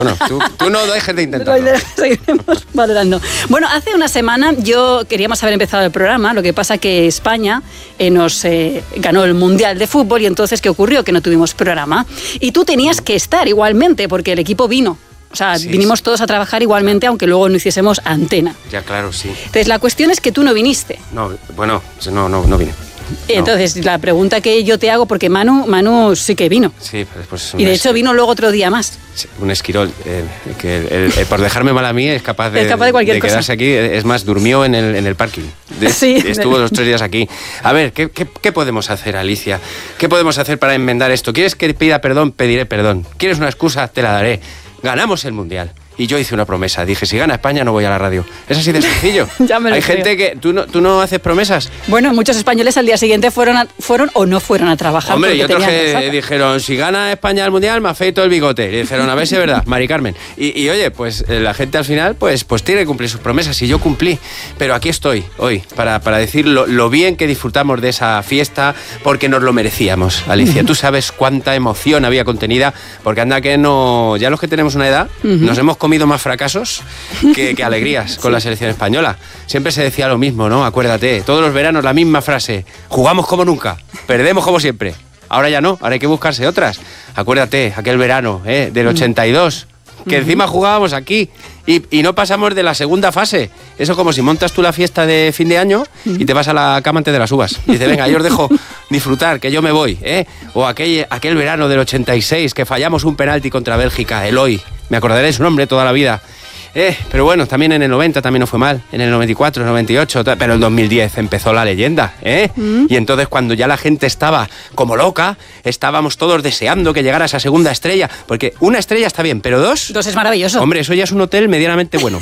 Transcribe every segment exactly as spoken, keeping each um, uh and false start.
Bueno, tú, tú no dejes de intentarlo. Seguiremos valorando. Bueno, hace una semana yo queríamos haber empezado el programa, lo que pasa que España eh, nos eh, ganó el Mundial de Fútbol y entonces, ¿qué ocurrió? Que no tuvimos programa. Y tú tenías que estar igualmente, porque el equipo vino. O sea, sí, vinimos sí. todos a trabajar igualmente, aunque luego no hiciésemos antena. Ya, claro, sí. Entonces, la cuestión es que tú no viniste. No, bueno, no, no, no vine. Entonces, no. la pregunta que yo te hago, porque Manu, Manu sí que vino. Sí, pues y de hecho vino luego otro día más. Sí, un esquirol, eh, que el, el, el, por dejarme mal a mí es capaz de, es capaz de, cualquier de quedarse cosa. aquí. Es más, durmió en el, en el parking. De, sí, estuvo los tres días aquí. A ver, ¿qué, qué, ¿qué podemos hacer, Alicia? ¿Qué podemos hacer para enmendar esto? ¿Quieres que pida perdón? Pediré perdón. ¿Quieres una excusa? Te la daré. Ganamos el Mundial. Y yo hice una promesa, dije, si gana España no voy a la radio. Es así de sencillo. Ya me lo Hay creo. gente que... ¿tú no, ¿Tú no haces promesas? Bueno, muchos españoles al día siguiente fueron, a, fueron o no fueron a trabajar. Hombre, y otros que que dijeron, si gana España el Mundial me afeito el bigote. Y dijeron, a ver si es verdad, Mari Carmen. Y, y oye, pues la gente al final pues, pues tiene que cumplir sus promesas y yo cumplí. Pero aquí estoy hoy para, para decir lo, lo bien que disfrutamos de esa fiesta porque nos lo merecíamos, Alicia. Tú sabes cuánta emoción había contenida, porque anda que no... Ya los que tenemos una edad, uh-huh. nos hemos comido más fracasos Que, que alegrías con sí. la selección española. Siempre se decía lo mismo, ¿no? Acuérdate, todos los veranos la misma frase: jugamos como nunca, perdemos como siempre. Ahora ya no, ahora hay que buscarse otras. Acuérdate, aquel verano ¿eh? del ochenta y dos, que uh-huh. encima jugábamos aquí y, y no pasamos de la segunda fase. Eso como si montas tú la fiesta de fin de año uh-huh. y te vas a la cama antes de las uvas. Y dices, venga, yo os dejo disfrutar, que yo me voy. ¿eh? O aquel, aquel verano del ochenta y seis, que fallamos un penalti contra Bélgica, Eloy. Me acordaré de su nombre toda la vida. Eh, pero bueno, también en el noventa también no fue mal, en el noventa y cuatro, noventa y ocho, pero en dos mil diez empezó la leyenda, ¿eh? Mm. Y entonces cuando ya la gente estaba como loca, estábamos todos deseando que llegara esa segunda estrella, porque una estrella está bien, pero dos... Dos es maravilloso. Hombre, eso ya es un hotel medianamente bueno.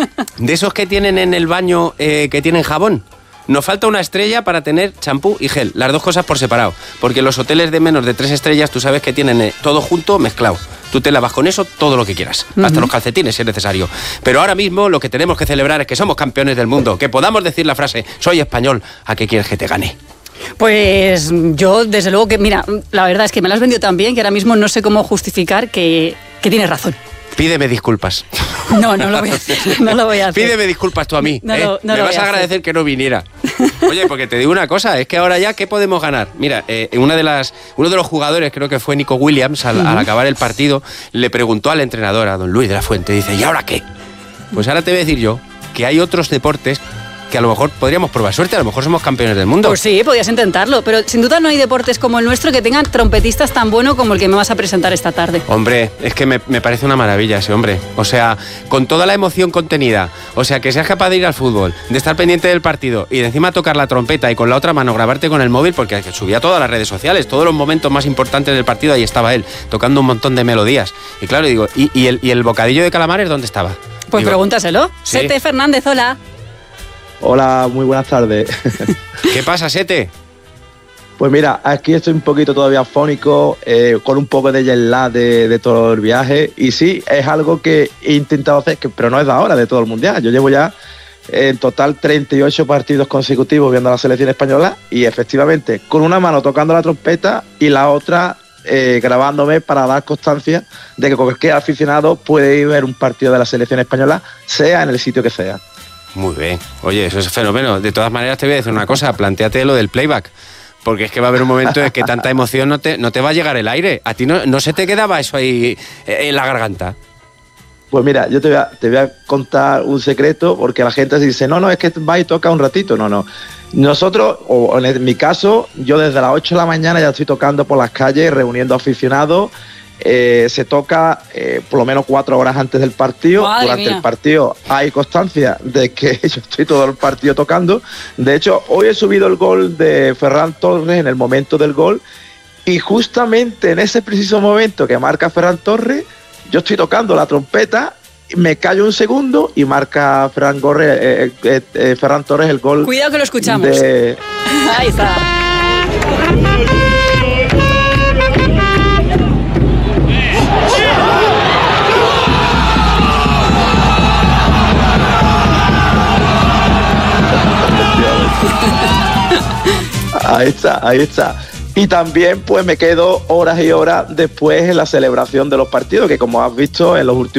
De esos que tienen en el baño, eh, que tienen jabón. Nos falta una estrella para tener champú y gel, las dos cosas por separado, porque los hoteles de menos de tres estrellas tú sabes que tienen eh, todo junto mezclado. Tú te lavas con eso todo lo que quieras, uh-huh. hasta los calcetines si es necesario. Pero ahora mismo lo que tenemos que celebrar es que somos campeones del mundo, que podamos decir la frase, soy español, ¿a qué quieres que te gane? Pues yo desde luego que, mira, la verdad es que me lo has vendido tan bien que ahora mismo no sé cómo justificar que, que tienes razón. Pídeme disculpas. No, no lo voy a hacer. No lo voy a hacer. Pídeme disculpas tú a mí. No, ¿eh? no, no Me lo vas voy a a agradecer hacer. que no viniera. Oye, porque te digo una cosa, es que ahora ya, ¿qué podemos ganar? Mira, eh, una de las, uno de los jugadores, creo que fue Nico Williams, al, uh-huh. al acabar el partido, le preguntó al entrenador, a don Luis de la Fuente, dice, ¿y ahora qué? Pues ahora te voy a decir yo que hay otros deportes que a lo mejor podríamos probar suerte, a lo mejor somos campeones del mundo. Pues sí, podías intentarlo, pero sin duda no hay deportes como el nuestro que tengan trompetistas tan buenos como el que me vas a presentar esta tarde. Hombre, es que me, me parece una maravilla ese hombre. O sea, con toda la emoción contenida, o sea, que seas capaz de ir al fútbol, de estar pendiente del partido y de encima tocar la trompeta y con la otra mano grabarte con el móvil, porque subía a todas las redes sociales, todos los momentos más importantes del partido, ahí estaba él, tocando un montón de melodías. Y claro, digo, ¿y, y, el, y el bocadillo de calamares dónde estaba? Pues digo, pregúntaselo. ¿sí? Sete Fernández, hola. Hola, muy buenas tardes. ¿Qué pasa, Sete? Pues mira, aquí estoy un poquito todavía afónico, eh, con un poco de jet lag de, de todo el viaje. Y sí, es algo que he intentado hacer, que, pero no es de ahora, de todo el mundial. Yo llevo ya en total treinta y ocho partidos consecutivos viendo a la selección española y efectivamente con una mano tocando la trompeta y la otra eh, grabándome para dar constancia de que cualquier aficionado puede ir a ver un partido de la selección española, sea en el sitio que sea. Muy bien. Oye, eso es fenómeno. De todas maneras te voy a decir una cosa, plantéate lo del playback. Porque es que va a haber un momento en que tanta emoción no te, no te va a llegar el aire. ¿A ti no, no se te quedaba eso ahí en la garganta? Pues mira, yo te voy, a, te voy a contar un secreto, porque la gente dice, no, no, es que va y toca un ratito. No, no. Nosotros, o en mi caso, yo desde las ocho de la mañana ya estoy tocando por las calles, reuniendo aficionados. Eh, se toca eh, por lo menos cuatro horas antes del partido. Madre Durante mía. el partido hay constancia de que yo estoy todo el partido tocando. De hecho, hoy he subido el gol de Ferran Torres en el momento del gol y justamente en ese preciso momento que marca Ferran Torres, yo estoy tocando la trompeta, me callo un segundo y marca Ferran, Gorre, eh, eh, eh, Ferran Torres el gol. Cuidado que lo escuchamos. De... Ahí está. Ahí está, ahí está. Y también pues me quedo horas y horas después en la celebración de los partidos, que como has visto en los últimos